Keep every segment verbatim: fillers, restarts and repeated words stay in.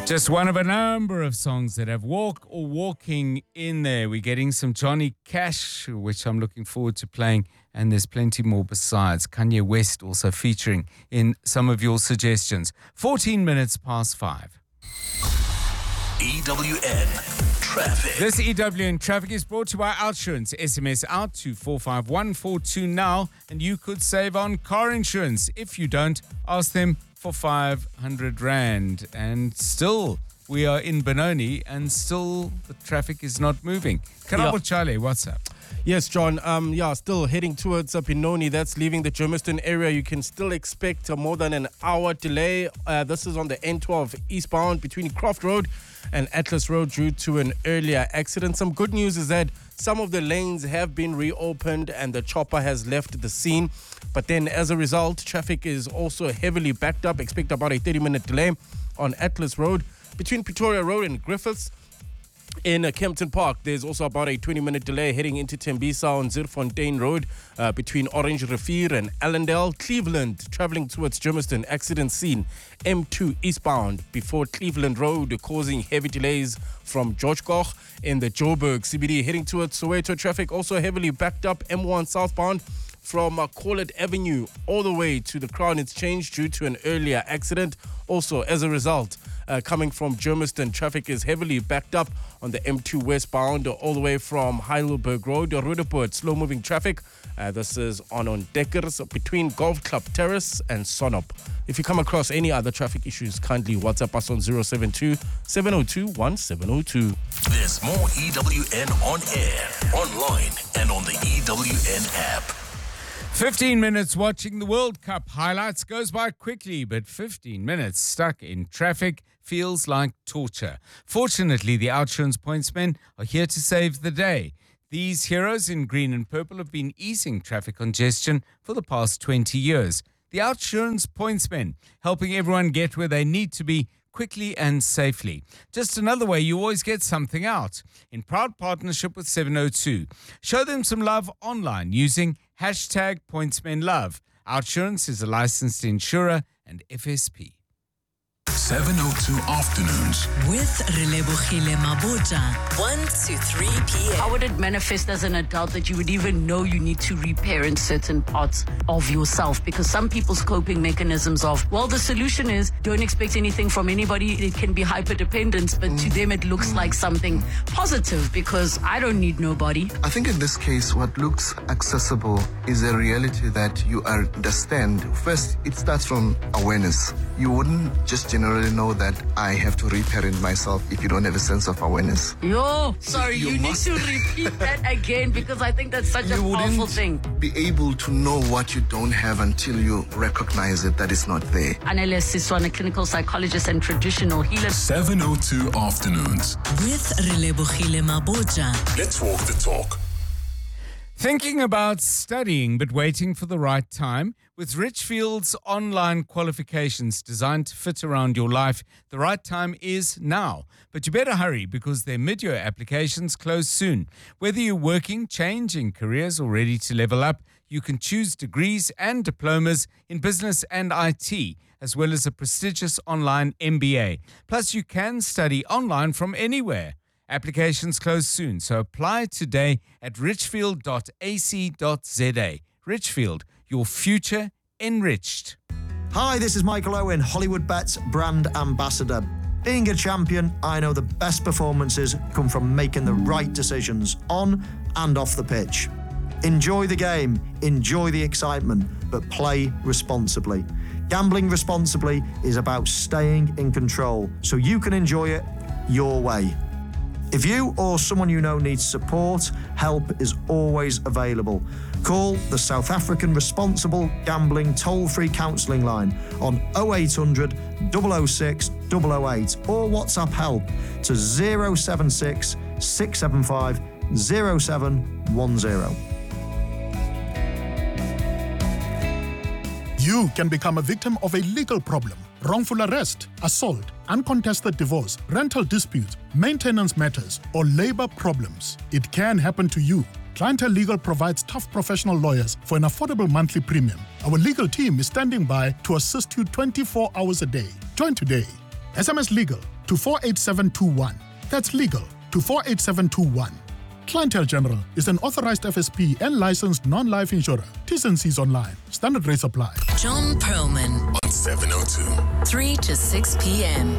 Just one of a number of songs that have Walk or Walking in there. We're getting some Johnny Cash, which I'm looking forward to playing, and there's plenty more besides. Kanye West also featuring in some of your suggestions. fourteen minutes past five. E W N Traffic. This E W N Traffic is brought to you by Outsurance. S M S out to four five one four two now, and you could save on car insurance. If you don't, ask them for five hundred rand. And still, we are in Benoni, and still the traffic is not moving. Karabo Yeah. Charlie, what's up? Yes, John. Um, yeah, still heading towards uh, Benoni. That's leaving the Germiston area. You can still expect uh, more than an hour delay. Uh, this is on the N twelve eastbound between Croft Road and Atlas Road due to an earlier accident. Some good news is that some of the lanes have been reopened and the chopper has left the scene. But then as a result, traffic is also heavily backed up. Expect about a thirty-minute delay on Atlas Road between Pretoria Road and Griffiths. In uh, Kempton Park, there's also about a twenty-minute delay heading into Tembisa on Zierfontein Road uh, between Orange Rivier and Allendale. Cleveland, traveling towards Germiston, accident scene, M two eastbound before Cleveland Road, causing heavy delays from George Koch. In the Joburg C B D, heading towards Soweto, traffic also heavily backed up, M one southbound from uh, Corlett Avenue all the way to the Crown Exchange due to an earlier accident. Also, as a result, uh, coming from Germiston, traffic is heavily backed up on the M two westbound all the way from Heidelberg Road, Roodepoort, slow-moving traffic. Uh, this is on on Deckers between Golf Club Terrace and Sonop. If you come across any other traffic issues, kindly WhatsApp us on zero seven two, seven zero two, one seven zero two. There's more E W N on air, online, and on the E W N app. fifteen minutes watching the World Cup highlights goes by quickly, but fifteen minutes stuck in traffic feels like torture. Fortunately, the Outsurance pointsmen are here to save the day. These heroes in green and purple have been easing traffic congestion for the past twenty years. The Outsurance pointsmen, helping everyone get where they need to be quickly and safely. Just another way you always get something out. In proud partnership with seven oh two. Show them some love online using hashtag pointsmenlove. Outsurance is a licensed insurer and F S P. seven oh two afternoons. With Relebogile Mabota, one to three p.m. How would it manifest as an adult that you would even know you need to reparent certain parts of yourself? Because some people's coping mechanisms of, well, the solution is don't expect anything from anybody. It can be hyperdependence, but to them it looks like something positive because I don't need nobody. I think in this case, what looks accessible is a reality that you understand. First, it starts from awareness. You wouldn't just generally know that I have to reparent myself if you don't have a sense of awareness. Yo, sorry, you, You need must- to repeat that again because I think that's such a You powerful wouldn't thing. be able to know what you don't have until you recognize it, that it's not there. Anele Siswana, clinical psychologist and traditional healer. seven oh two afternoons. With Relebogile Mabota. Let's walk the talk. Thinking about studying but waiting for the right time? With Richfield's online qualifications designed to fit around your life, the right time is now. But you better hurry because their mid-year applications close soon. Whether you're working, changing careers, or ready to level up, you can choose degrees and diplomas in business and I T, as well as a prestigious online M B A. Plus, you can study online from anywhere. Applications close soon, so apply today at richfield dot a c dot z a. Richfield, your future enriched. Hi, this is Michael Owen, Hollywood Bets brand ambassador. Being a champion, I know the best performances come from making the right decisions on and off the pitch. Enjoy the game, enjoy the excitement, but play responsibly. Gambling responsibly is about staying in control so you can enjoy it your way. If you or someone you know needs support, help is always available. Call the South African Responsible Gambling Toll-Free Counselling line on oh eight hundred, double oh six, double oh eight or WhatsApp help to zero seven six, six seven five, zero seven one zero. You can become a victim of a legal problem. Wrongful arrest, assault, uncontested divorce, rental disputes, maintenance matters, or labor problems. It can happen to you. Clientele Legal provides tough professional lawyers for an affordable monthly premium. Our legal team is standing by to assist you twenty-four hours a day. Join today. S M S Legal to four eight seven two one. That's legal to four eight seven two one. Clientele General is an authorized F S P and licensed non-life insurer. T's and C's online. Standard rates apply. John Perlman On seven oh two. three to six p.m.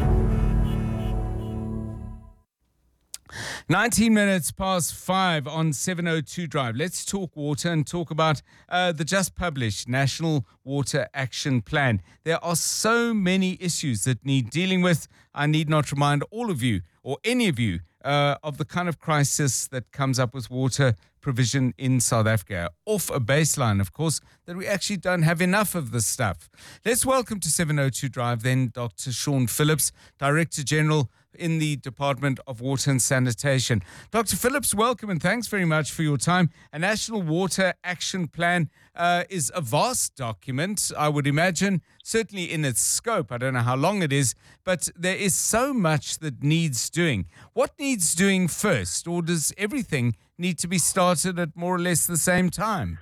nineteen minutes past five on seven oh two Drive. Let's talk water and talk about uh, the just published National Water Action Plan. There are so many issues that need dealing with. I need not remind all of you or any of you uh, of the kind of crisis that comes up with water provision in South Africa. Off a baseline, of course, that we actually don't have enough of this stuff. Let's welcome to seven oh two Drive then Doctor Sean Phillips, Director General in the Department of Water and Sanitation. Doctor Phillips, welcome and thanks very much for your time. A National Water Action Plan uh, is a vast document, I would imagine, certainly in its scope. I don't know how long it is, but there is so much that needs doing. What needs doing first, or does everything need to be started at more or less the same time?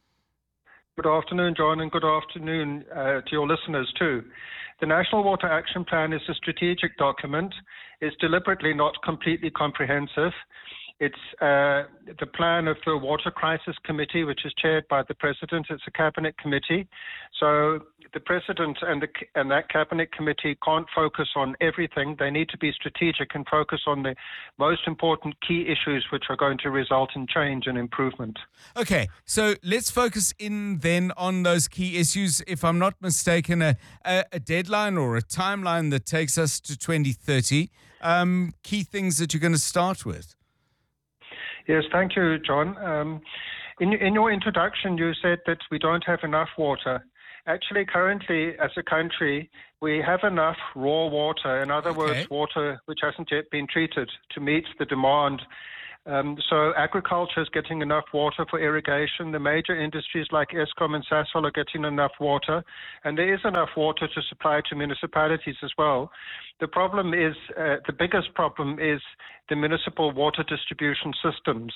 Good afternoon, John, and good afternoon uh, to your listeners too. The National Water Action Plan is a strategic document. It's deliberately not completely comprehensive. It's uh, the plan of the Water Crisis Committee, which is chaired by the President. It's a cabinet committee. So the President and, the, and that cabinet committee can't focus on everything. They need to be strategic and focus on the most important key issues which are going to result in change and improvement. Okay, so let's focus in then on those key issues. If I'm not mistaken, a, a, a deadline or a timeline that takes us to twenty thirty, um, key things that you're going to start with. Yes, thank you, John. Um, in, in your introduction, you said that we don't have enough water. Actually, currently, as a country, we have enough raw water, in other Okay. words, water which hasn't yet been treated to meet the demand. Um, so agriculture is getting enough water for irrigation. The major industries like Eskom and Sasol are getting enough water, and there is enough water to supply to municipalities as well. The problem is, uh, the biggest problem is the municipal water distribution systems.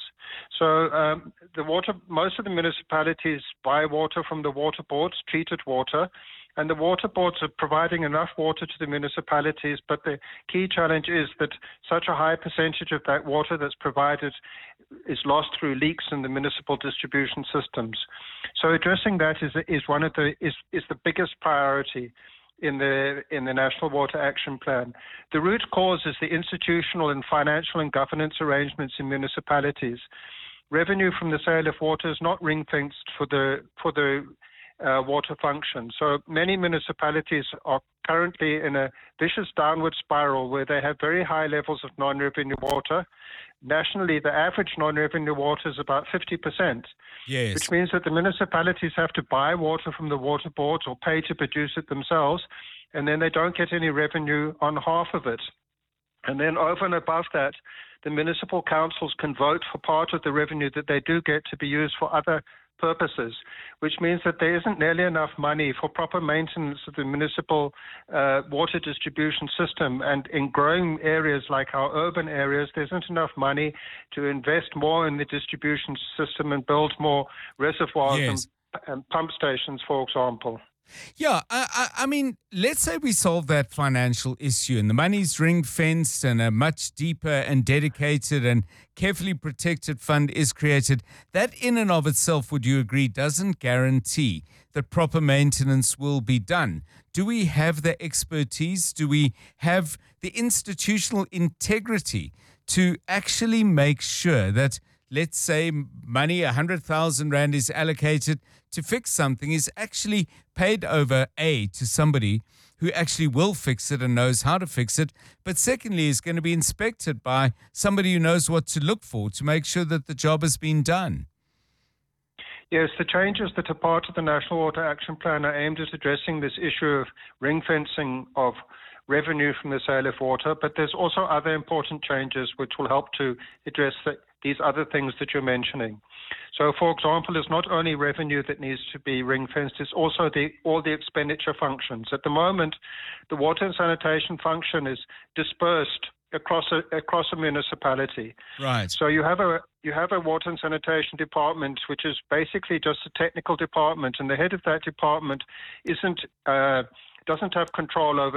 So um, the water, most of the municipalities buy water from the water boards, treated water, and the water boards are providing enough water to the municipalities, but the key challenge is that such a high percentage of that water that's provided is lost through leaks in the municipal distribution systems. So addressing that is is one of the is is the biggest priority in the in the National Water Action Plan. The root cause is the institutional and financial and governance arrangements in municipalities. Revenue from the sale of water is not ring-fenced for the for the Uh, water function. So many municipalities are currently in a vicious downward spiral where they have very high levels of non-revenue water. Nationally, the average non-revenue water is about fifty percent, Yes. which means that the municipalities have to buy water from the water boards or pay to produce it themselves, and then they don't get any revenue on half of it. And then over and above that, the municipal councils can vote for part of the revenue that they do get to be used for other purposes, which means that there isn't nearly enough money for proper maintenance of the municipal uh, water distribution system. And in growing areas like our urban areas, there isn't enough money to invest more in the distribution system and build more reservoirs Yes. and, and pump stations, for example. Yeah, I, I, I mean, let's say we solve that financial issue and the money's ring-fenced and a much deeper and dedicated and carefully protected fund is created. That in and of itself, would you agree, doesn't guarantee that proper maintenance will be done. Do we have the expertise? Do we have the institutional integrity to actually make sure that, let's say, money, one hundred thousand rand is allocated to fix something, is actually paid over, A, to somebody who actually will fix it and knows how to fix it, but secondly, is going to be inspected by somebody who knows what to look for to make sure that the job has been done? Yes, the changes that are part of the National Water Action Plan are aimed at addressing this issue of ring fencing of revenue from the sale of water, but there's also other important changes which will help to address the, these other things that you're mentioning. So, for example, it's not only revenue that needs to be ring-fenced, it's also the, all the expenditure functions. At the moment, the water and sanitation function is dispersed across a, across a municipality. Right. So you have a you have a water and sanitation department, which is basically just a technical department, and the head of that department isn't uh, doesn't have control over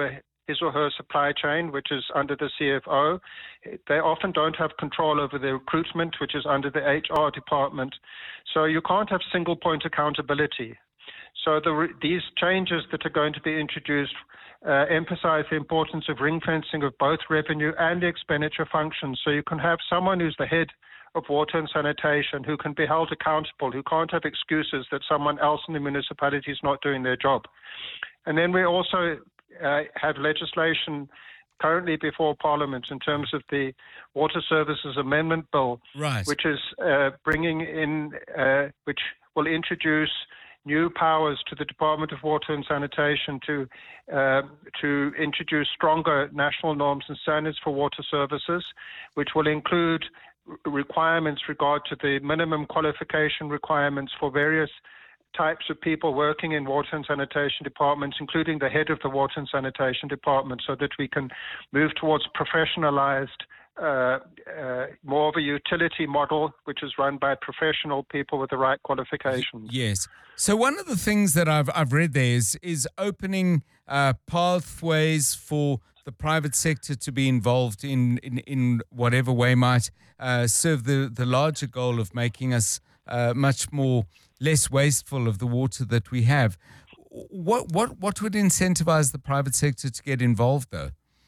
his or her supply chain, which is under the C F O. They often don't have control over their recruitment, which is under the H R department. So you can't have single point accountability. So the, these changes that are going to be introduced uh, emphasize the importance of ring fencing of both revenue and the expenditure functions. So you can have someone who's the head of water and sanitation who can be held accountable, who can't have excuses that someone else in the municipality is not doing their job. And then we also uh, have legislation currently before Parliament in terms of the Water Services Amendment Bill, right. which is uh, bringing in, uh, which will introduce new powers to the Department of Water and Sanitation to uh, to introduce stronger national norms and standards for water services, which will include requirements regard to the minimum qualification requirements for various types of people working in water and sanitation departments, including the head of the water and sanitation department, so that we can move towards professionalized, uh, uh, more of a utility model, which is run by professional people with the right qualifications. Yes. So one of the things that I've I've read there is is opening uh, pathways for the private sector to be involved in in, in whatever way might uh, serve the, the larger goal of making us uh, much more less wasteful of the water that we have. What what what would incentivize the private sector to get involved, though?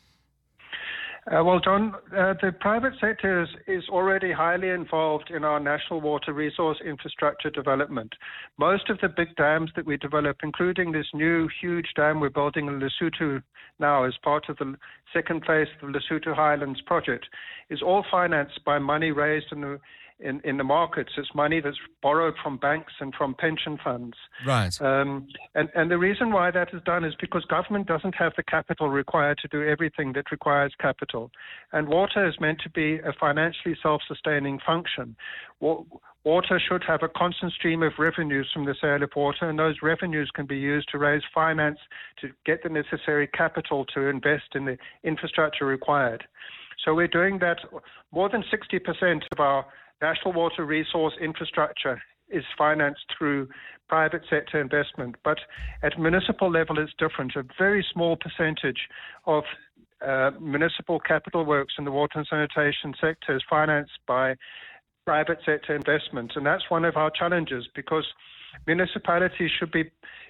Uh, well, John, uh, the private sector is, is already highly involved in our national water resource infrastructure development. Most of the big dams that we develop, including this new huge dam we're building in Lesotho now as part of the second phase of the Lesotho Highlands project, is all financed by money raised in the In, in the markets. It's money that's borrowed from banks and from pension funds. Right. Um, and, and the reason why that is done is because government doesn't have the capital required to do everything that requires capital. And water is meant to be a financially self-sustaining function. Wa- Water should have a constant stream of revenues from the sale of water, and those revenues can be used to raise finance to get the necessary capital to invest in the infrastructure required. So we're doing that. More than sixty percent of our national water resource infrastructure is financed through private sector investment. But at municipal level, it's different. A very small percentage of uh, municipal capital works in the water and sanitation sector is financed by private sector investment. And that's one of our challenges, because municipalities should be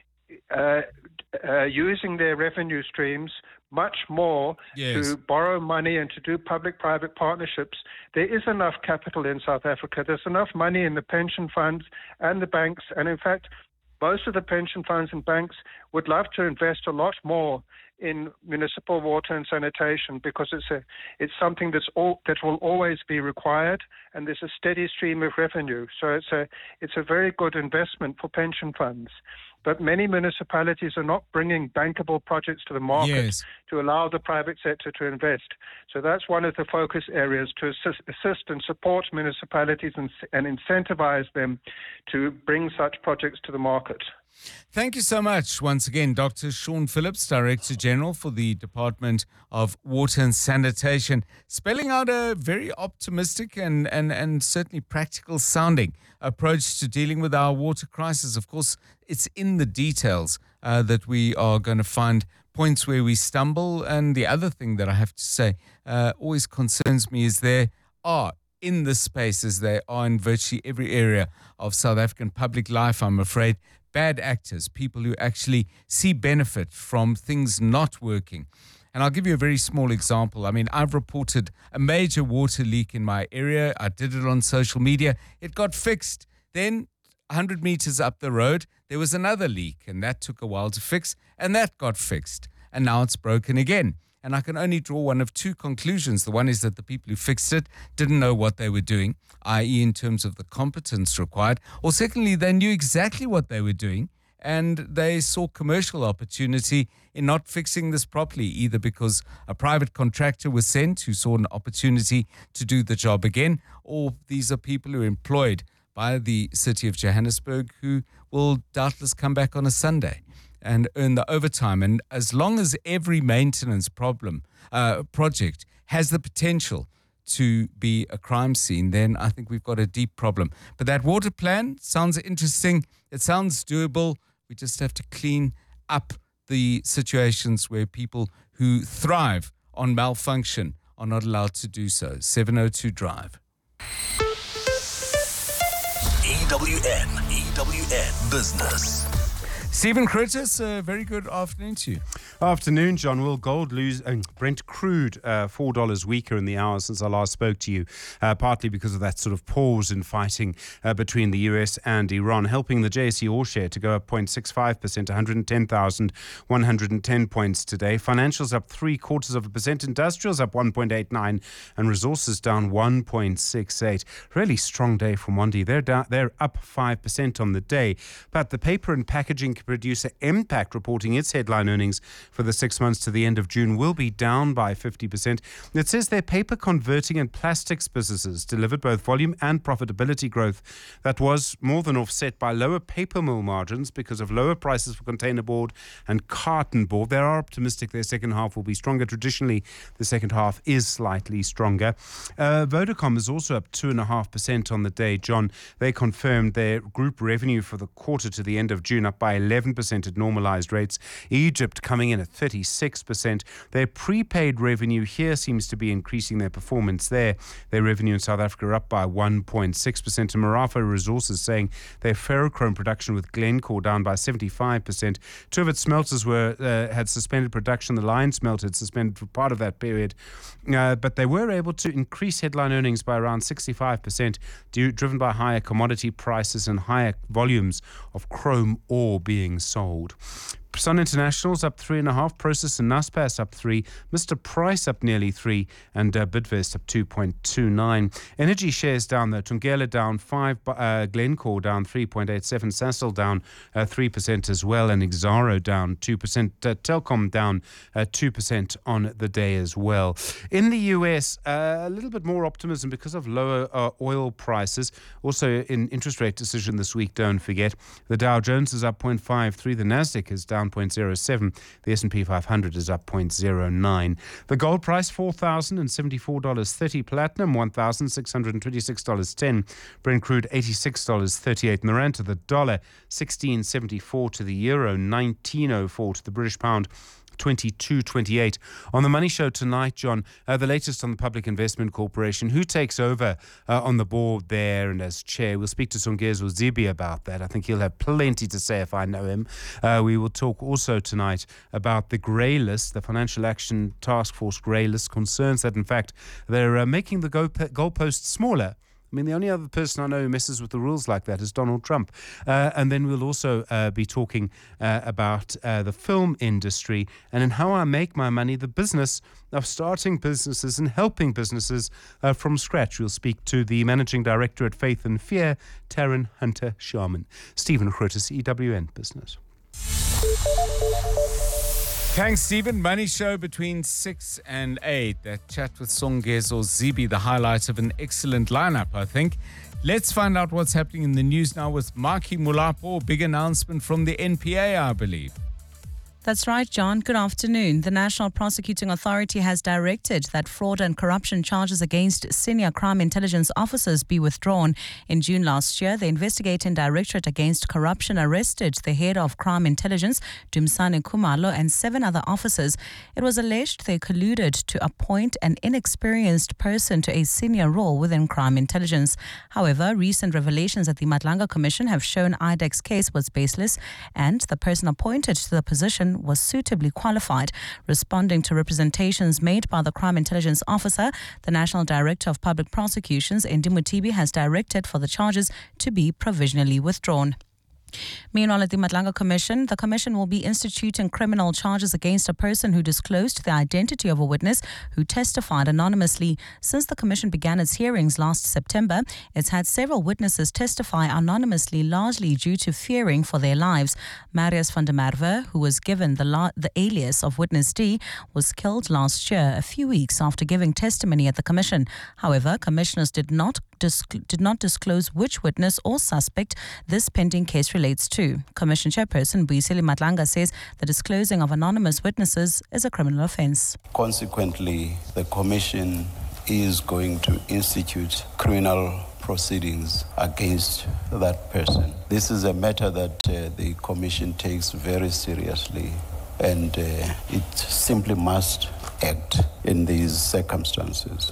uh, uh, using their revenue streams much more yes. to borrow money and to do public-private partnerships. There is enough capital in South Africa. There's enough money in the pension funds and the banks. And in fact, most of the pension funds and banks would love to invest a lot more in municipal water and sanitation, because it's a it's something that's all that will always be required, and there's a steady stream of revenue. So it's a it's a very good investment for pension funds. But many municipalities are not bringing bankable projects to the market yes. to allow the private sector to invest. So that's one of the focus areas, to assist, assist and support municipalities and, and incentivize them to bring such projects to the market. Thank you so much once again, Doctor Sean Phillips, Director General for the Department of Water and Sanitation, spelling out a very optimistic and, and, and certainly practical sounding approach to dealing with our water crisis. Of course, it's in the details uh, that we are going to find points where we stumble. And the other thing that I have to say uh, always concerns me is there are in the space, as they are in virtually every area of South African public life, I'm afraid, bad actors, people who actually see benefit from things not working. And I'll give you a very small example. I mean, I've reported a major water leak in my area. I did it on social media. It got fixed. Then one hundred meters up the road, there was another leak, and that took a while to fix, and that got fixed. And now it's broken again. And I can only draw one of two conclusions. The one is that the people who fixed it didn't know what they were doing, that is in terms of the competence required. Or secondly, they knew exactly what they were doing, and they saw commercial opportunity in not fixing this properly, either because a private contractor was sent who saw an opportunity to do the job again, or these are people who are employed by the city of Johannesburg who will doubtless come back on a Sunday and earn the overtime. And as long as every maintenance problem uh, project has the potential to be a crime scene, then I think we've got a deep problem. But that water plan sounds interesting. It sounds doable. We just have to clean up the situations where people who thrive on malfunction are not allowed to do so. seven oh two Drive. E W N, E W N Business. Stephen Curtis, a very good afternoon to you. Afternoon, John. Will gold lose? Uh, Brent crude uh, four dollars weaker in the hour since I last spoke to you, uh, partly because of that sort of pause in fighting uh, between the U S and Iran, helping the J S E All Share to go up zero point six five percent, one hundred ten thousand one hundred ten points today. Financials up three quarters of a percent. Industrials up one point eight nine, and resources down one point six eight. Really strong day from Mondi. They're down, they're up five percent on the day, but the paper and packaging producer M PAC reporting its headline earnings for the six months to the end of June will be down by fifty percent. It says their paper converting and plastics businesses delivered both volume and profitability growth that was more than offset by lower paper mill margins because of lower prices for containerboard and carton board. They are optimistic their second half will be stronger. Traditionally, the second half is slightly stronger. Uh, Vodacom is also up two point five percent on the day, John. They confirmed their group revenue for the quarter to the end of June up by eleven percent at normalized rates. Egypt coming in at thirty-six percent. Their prepaid revenue here seems to be increasing their performance there. Their revenue in South Africa up by one point six percent. And Marafa Resources saying their ferrochrome production with Glencore down by seventy-five percent. Two of its smelters were uh, had suspended production. The Lion smelter had suspended for part of that period. Uh, but they were able to increase headline earnings by around sixty-five percent, due, driven by higher commodity prices and higher volumes of chrome ore being sold. Sun International's up three and a half. Process and Naspers up three. Mister Price up nearly three, and uh, Bidvest up two point two nine. Energy shares down though. Tungela down five. Uh, Glencore down three point eight seven. Sasol down uh, three percent as well, and Exxaro down two percent. Uh, Telkom down uh, two percent on the day as well. In the U S, uh, a little bit more optimism because of lower uh, oil prices. Also, in interest rate decision this week, don't forget, the Dow Jones is up zero point five three. The Nasdaq is down zero point zero seven. The S and P five hundred is up zero point zero nine. The gold price four thousand seventy-four dollars and thirty cents. Platinum one thousand six hundred twenty-six dollars and ten cents. Brent crude eighty-six dollars and thirty-eight cents. And the rand to the dollar sixteen seventy-four, to the euro nineteen oh four, to the British pound twenty-two twenty-eight. On the Money Show tonight, John, uh, the latest on the Public Investment Corporation, who takes over uh, on the board there and as chair. We'll speak to Songezo Zibi about that. I think he'll have plenty to say if I know him. Uh, we will talk also tonight about the grey list, the Financial Action Task Force grey list, concerns that in fact they're uh, making the goal goalposts smaller. I mean, the only other person I know who messes with the rules like that is Donald Trump. Uh, and then we'll also uh, be talking uh, about uh, the film industry and in how I make my money, the business of starting businesses and helping businesses uh, from scratch. We'll speak to the Managing Director at Faith and Fear, Taryn Hunter-Sharman. Stephen Curtis, E W N Business. Thanks, Stephen. Money Show between six and eight. That chat with Songezo Zibi, the highlight of an excellent lineup, I think. Let's find out what's happening in the news now with Maki Mulapo. Big announcement from the N P A, I believe. That's right, John. Good afternoon. The National Prosecuting Authority has directed that fraud and corruption charges against senior crime intelligence officers be withdrawn. In June last year, the Investigating Directorate Against Corruption arrested the head of crime intelligence, Dumsane Khumalo, and seven other officers. It was alleged they colluded to appoint an inexperienced person to a senior role within crime intelligence. However, recent revelations at the Madlanga Commission have shown I D E C's case was baseless and the person appointed to the position was suitably qualified. Responding to representations made by the crime intelligence officer, the National Director of Public Prosecutions, Ndi Mutibi, has directed for the charges to be provisionally withdrawn. Meanwhile, at the Madlanga Commission, the Commission will be instituting criminal charges against a person who disclosed the identity of a witness who testified anonymously. Since the Commission began its hearings last September, it's had several witnesses testify anonymously, largely due to fearing for their lives. Marius van der Merwe, who was given the, la- the alias of Witness D, was killed last year, a few weeks after giving testimony at the Commission. However, commissioners did not Disc- did not disclose which witness or suspect this pending case relates to. Commission Chairperson Buyisile Madlanga says the disclosing of anonymous witnesses is a criminal offence. Consequently, the Commission is going to institute criminal proceedings against that person. This is a matter that uh, the Commission takes very seriously and uh, it simply must act in these circumstances.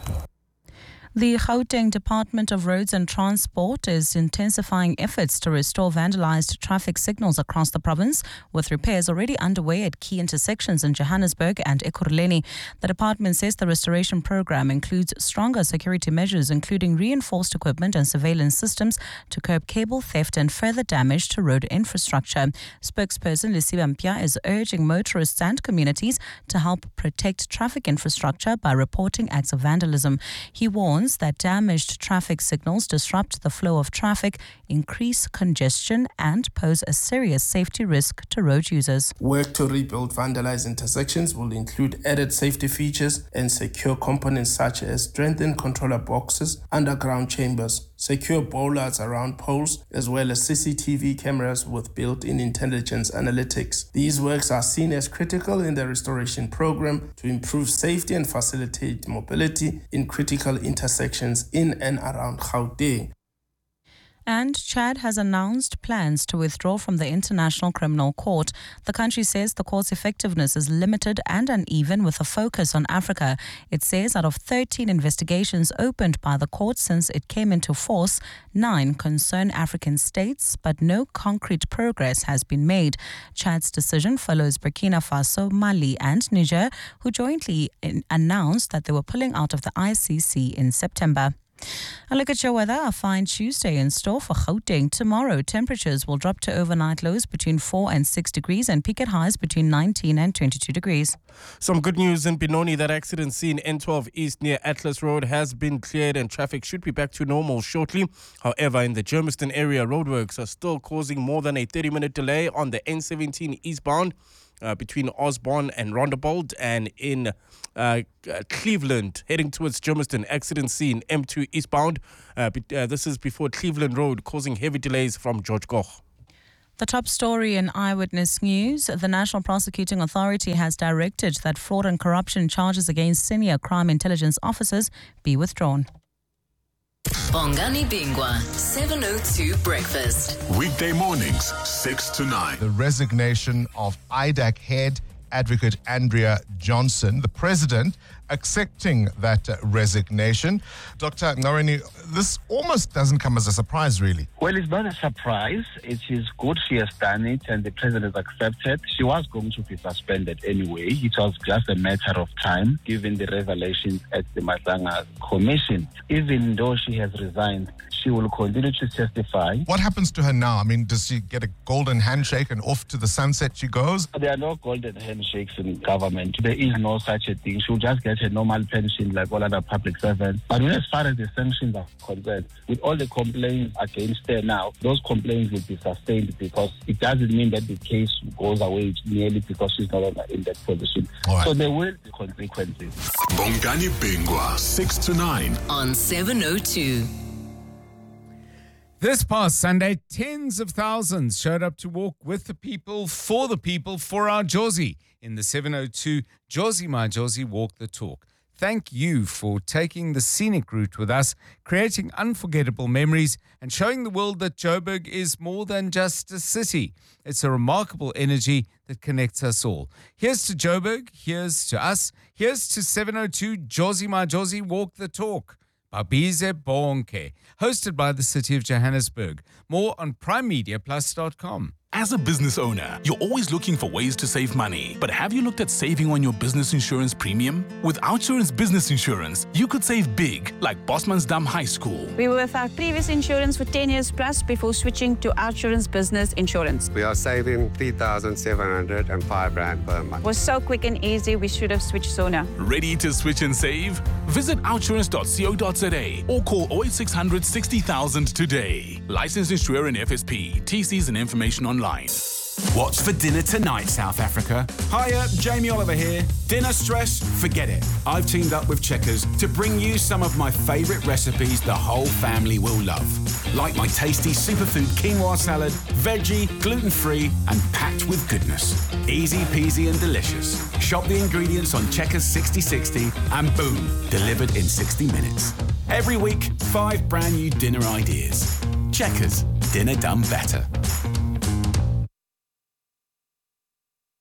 The Gauteng Department of Roads and Transport is intensifying efforts to restore vandalized traffic signals across the province, with repairs already underway at key intersections in Johannesburg and Ekurhuleni. The department says the restoration program includes stronger security measures, including reinforced equipment and surveillance systems to curb cable theft and further damage to road infrastructure. Spokesperson Lisiba Mpia is urging motorists and communities to help protect traffic infrastructure by reporting acts of vandalism. He warns that damaged traffic signals disrupt the flow of traffic, increase congestion, and pose a serious safety risk to road users. Work to rebuild vandalized intersections will include added safety features and secure components such as strengthened controller boxes, underground chambers, secure bollards around poles, as well as C C T V cameras with built-in intelligence analytics. These works are seen as critical in the restoration program to improve safety and facilitate mobility in critical intersections in and around Gauteng. And Chad has announced plans to withdraw from the International Criminal Court. The country says the court's effectiveness is limited and uneven, with a focus on Africa. It says out of thirteen investigations opened by the court since it came into force, nine concern African states, but no concrete progress has been made. Chad's decision follows Burkina Faso, Mali and Niger, who jointly announced that they were pulling out of the I C C in September. A look at your weather. A fine Tuesday in store for Gauteng. Tomorrow, temperatures will drop to overnight lows between four and six degrees and peak at highs between nineteen and twenty-two degrees. Some good news in Benoni. That accident scene N twelve East near Atlas Road has been cleared and traffic should be back to normal shortly. However, in the Germiston area, roadworks are still causing more than a thirty-minute delay on the N seventeen eastbound Uh, between Osborne and Rondebold, and in uh, uh, Cleveland, heading towards Germiston, accident scene M two eastbound. Uh, be, uh, this is before Cleveland Road, causing heavy delays from George Koch. The top story in Eyewitness News. The National Prosecuting Authority has directed that fraud and corruption charges against senior crime intelligence officers be withdrawn. Bongani Bingwa, seven oh two Breakfast. Weekday mornings, six to nine. The resignation of I D A C head advocate Andrea Johnson, the president accepting that uh, resignation. Doctor Narini, this almost doesn't come as a surprise, really. Well, it's not a surprise. It is good she has done it and the president has accepted. She was going to be suspended anyway. It was just a matter of time, given the revelations at the Mazanga Commission. Even though she has resigned, she will continue to testify. What happens to her now? I mean, does she get a golden handshake and off to the sunset she goes? There are no golden handshakes in government. There is no such a thing. She'll just get a normal pension like all other public servants. But as far as the sanctions are concerned, with all the complaints against her now, those complaints will be sustained because it doesn't mean that the case goes away merely because she's no longer in that position. Right. So there will be consequences. Bongani Bingwa, six to nine. On seven oh two. This past Sunday, tens of thousands showed up to walk with the people, for the people, for our Jozi in the seven oh two Jozi My Jozi Walk the Talk. Thank you for taking the scenic route with us, creating unforgettable memories and showing the world that Joburg is more than just a city. It's a remarkable energy that connects us all. Here's to Joburg, here's to us, here's to seven oh two Jozi My Jozi Walk the Talk. Babize Bonke, hosted by the City of Johannesburg. More on prime media plus dot com. As a business owner, you're always looking for ways to save money. But have you looked at saving on your business insurance premium? With OUTsurance Business Insurance, you could save big, like Bosmansdam High School. We were with our previous insurance for ten years plus before switching to OUTsurance Business Insurance. We are saving three thousand seven hundred five rand per month. It was so quick and easy, we should have switched sooner. Ready to switch and save? Visit outsurance dot co dot za or call oh eight six hundred sixty thousand today. Licensed insurer and F S P. T Cs and information online. What's for dinner tonight, South Africa? Hiya, Jamie Oliver here. Dinner stress? Forget it. I've teamed up with Checkers to bring you some of my favourite recipes the whole family will love. Like my tasty superfood quinoa salad, veggie, gluten-free and packed with goodness. Easy peasy and delicious. Shop the ingredients on Checkers sixty sixty and boom, delivered in sixty minutes. Every week, five brand new dinner ideas. Checkers, dinner done better.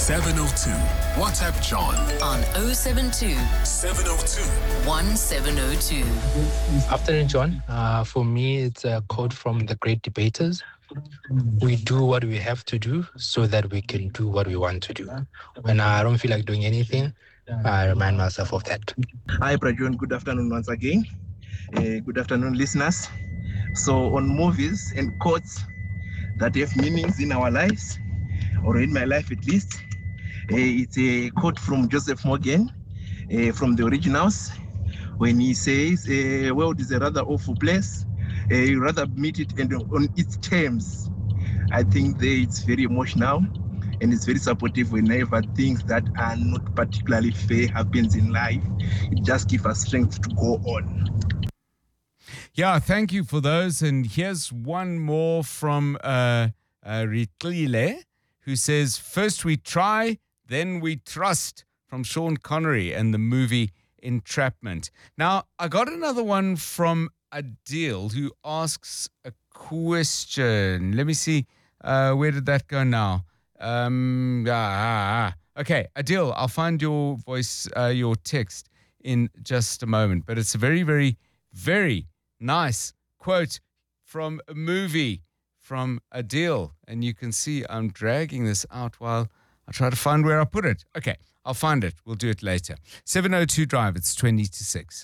seven oh two. WhatsApp John on oh seven two, seven oh two, one seven oh two. Afternoon, John. Uh, for me, it's a quote from the great debaters. We do what we have to do so that we can do what we want to do. When I don't feel like doing anything, I remind myself of that. Hi, Prajon. Good afternoon once again. Uh, good afternoon, listeners. So, on movies and quotes that have meanings in our lives, or in my life at least, uh, it's a quote from Joseph Morgan, uh, from the originals, when he says, "The uh, world is a rather awful place. Uh, you rather meet it and on its terms." I think that it's very emotional and it's very supportive whenever things that are not particularly fair happens in life. It just gives us strength to go on. Yeah, thank you for those. And here's one more from uh, uh, Ritlile, who says, "First we try, then we trust," from Sean Connery and the movie Entrapment. Now, I got another one from Adil, who asks a question. Let me see. Uh, where did that go now? Um, ah, okay, Adil, I'll find your voice, uh, your text in just a moment. But it's a very, very, very nice quote from a movie from Adil. And you can see I'm dragging this out while I try to find where I put it. Okay, I'll find it. We'll do it later. seven oh two Drive, it's twenty to six.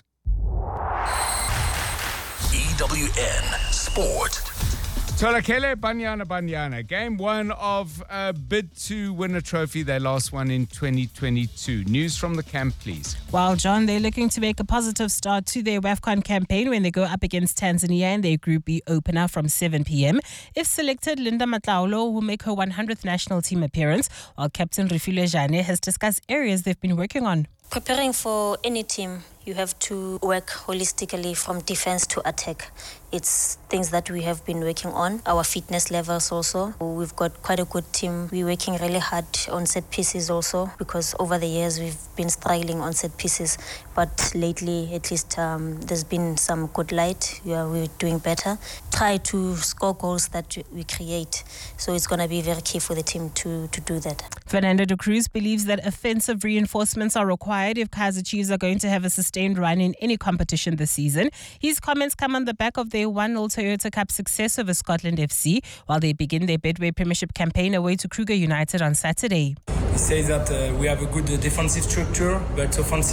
E W N Sport. Tolakele Banyana Banyana, game one of uh, bid to win a trophy. They last won in twenty twenty-two. News from the camp, please. Well, John, they're looking to make a positive start to their WAFCON campaign when they go up against Tanzania in their Group B opener from seven p.m. If selected, Linda Matlaolo will make her one hundredth national team appearance, while Captain Refile Jane has discussed areas they've been working on. Preparing for any team, you have to work holistically from defense to attack. It's things that we have been working on. Our fitness levels also. We've got quite a good team. We're working really hard on set pieces also, because over the years we've been struggling on set pieces. But lately, at least, um, there's been some good light. Yeah, we're doing better. Try to score goals that we create. So it's going to be very key for the team to, to do that. Fernando de Cruz believes that offensive reinforcements are required if Kaizer Chiefs are going to have a sustained run in any competition this season. His comments come on the back of their one nil Toyota Cup success over Scotland F C, while they begin their Betway Premiership campaign away to Kruger United on Saturday. He says that uh, we have a good uh, defensive structure, but offensive